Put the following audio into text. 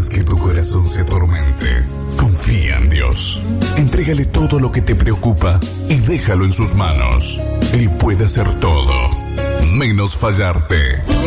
dejes que tu corazón se atormente. Confía en Dios. Entrégale todo lo que te preocupa y déjalo en sus manos. Él puede hacer todo, menos fallarte.